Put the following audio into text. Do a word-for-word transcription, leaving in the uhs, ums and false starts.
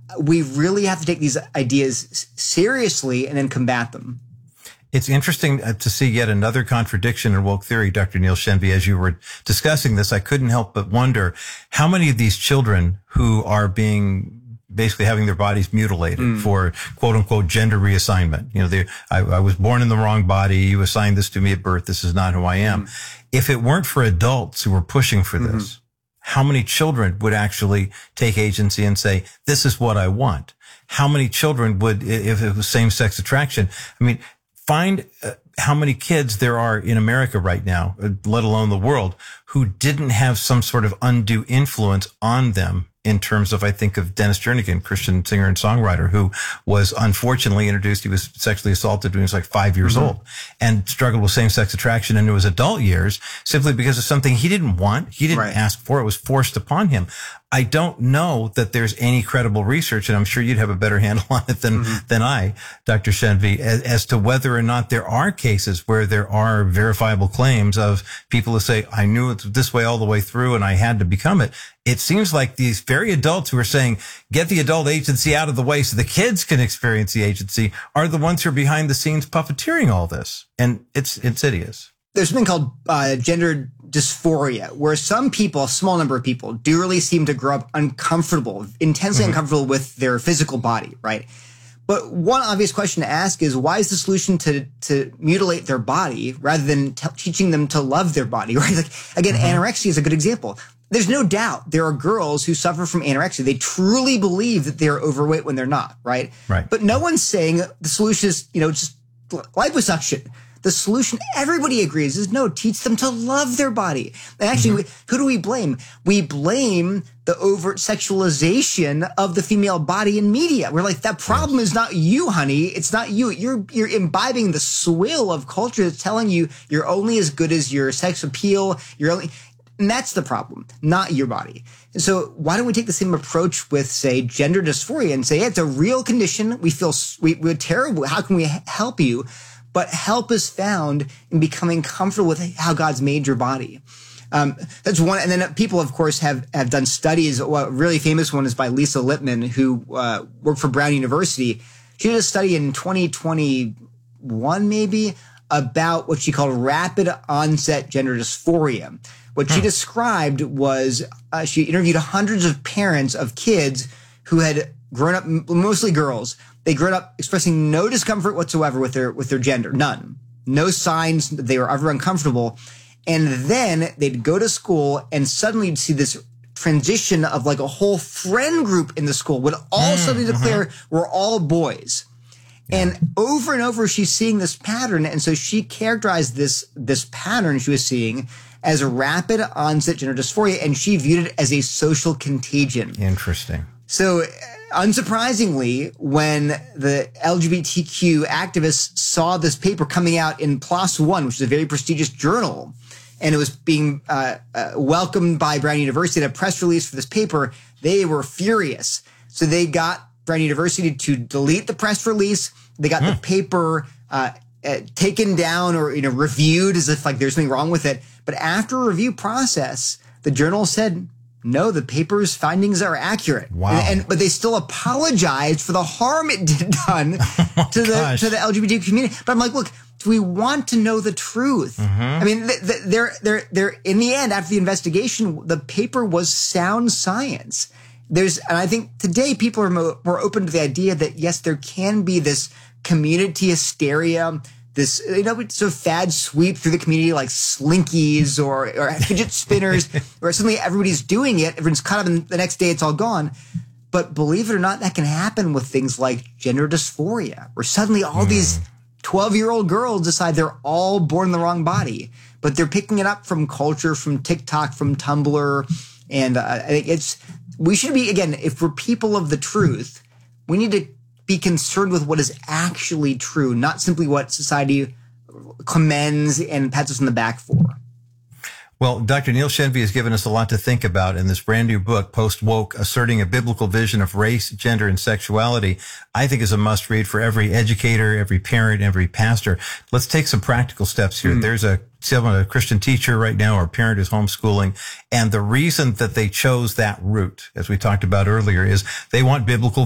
we really have to take these ideas seriously and then combat them. It's interesting to see yet another contradiction in woke theory, Doctor Neil Shenvi. As you were discussing this, I couldn't help but wonder how many of these children who are being basically having their bodies mutilated mm. for quote unquote gender reassignment. You know, they, I, I was born in the wrong body. You assigned this to me at birth. This is not who I am. Mm. If it weren't for adults who were pushing for mm-hmm. this, how many children would actually take agency and say, this is what I want? How many children would, if it was same-sex attraction? I mean, find uh, how many kids there are in America right now, let alone the world, who didn't have some sort of undue influence on them in terms of, I think of Dennis Jernigan, Christian singer and songwriter, who was unfortunately introduced. He was sexually assaulted when he was like five years mm-hmm. old and struggled with same-sex attraction into his adult years simply because of something he didn't want. He didn't right. ask for. It was forced upon him. I don't know that there's any credible research, and I'm sure you'd have a better handle on it than, mm-hmm. than I, Doctor Shenvi, as, as to whether or not there are cases where there are verifiable claims of people who say, I knew it this way all the way through and I had to become it. It seems like these very adults who are saying, get the adult agency out of the way so the kids can experience the agency, are the ones who are behind the scenes puppeteering all this. And it's insidious. There's something called uh, gender dysphoria, where some people, a small number of people, do really seem to grow up uncomfortable, intensely mm-hmm. uncomfortable with their physical body, right? But one obvious question to ask is, why is the solution to to mutilate their body rather than t- teaching them to love their body, right? Like, again, mm-hmm. anorexia is a good example. There's no doubt there are girls who suffer from anorexia. They truly believe that they're overweight when they're not, right? Right. But no one's saying the solution is, you know, just liposuction. The solution, everybody agrees, is no, teach them to love their body. And actually, mm-hmm. who do we blame? We blame the overt sexualization of the female body in media. We're like, that problem yes. is not you, honey. It's not you. You're you're imbibing the swill of culture that's telling you you're only as good as your sex appeal. You're only, and that's the problem, not your body. And so why don't we take the same approach with, say, gender dysphoria and say, yeah, it's a real condition. We feel we, we're terrible. How can we help you? But help is found in becoming comfortable with how God's made your body. Um, that's one. And then people, of course, have, have done studies. Well, a really famous one is by Lisa Lippman, who uh, worked for Brown University. She did a study in twenty twenty-one, maybe, about what she called rapid onset gender dysphoria. What hmm. she described was uh, she interviewed hundreds of parents of kids who had grown up, mostly girls. They grew up expressing no discomfort whatsoever with their with their gender, none, no signs that they were ever uncomfortable. And then they'd go to school, and suddenly you'd see this transition of like a whole friend group in the school would all mm, suddenly declare mm-hmm. we're all boys. Yeah. And over and over, she's seeing this pattern, and so she characterized this this pattern she was seeing as a rapid onset gender dysphoria, and she viewed it as a social contagion. Interesting. So, unsurprisingly, when the L G B T Q activists saw this paper coming out in PLOS One, which is a very prestigious journal, and it was being uh, uh, welcomed by Brown University, a press release for this paper, they were furious. So they got Brown University to delete the press release. They got mm. the paper uh, uh, taken down or, you know, reviewed as if like there's something wrong with it. But after a review process, the journal said, no, the paper's findings are accurate. Wow. And, and but they still apologized for the harm it did done oh to the gosh. to the L G B T Q community. But I'm like, look, do we want to know the truth? Mm-hmm. I mean, th- th- they're they're they're in the end, after the investigation, the paper was sound science. There's, and I think today people are more, more open to the idea that yes, there can be this community hysteria. This, you know, so fads sweep through the community like slinkies or, or fidget spinners, where suddenly everybody's doing it. Everyone's caught up, and the next day it's all gone. But believe it or not, that can happen with things like gender dysphoria, where suddenly all mm. these twelve-year-old girls decide they're all born in the wrong body. But they're picking it up from culture, from TikTok, from Tumblr. And uh, I think it's, we should be, again, if we're people of the truth, we need to be concerned with what is actually true, not simply what society commends and pats us on the back for. Well, Doctor Neil Shenvi has given us a lot to think about in this brand new book, Post Woke, Asserting a Biblical Vision of Race, Gender, and Sexuality. I think is a must read for every educator, every parent, every pastor. Let's take some practical steps here. Mm. There's a someone, a Christian teacher right now, or a parent who's homeschooling. And the reason that they chose that route, as we talked about earlier, is they want biblical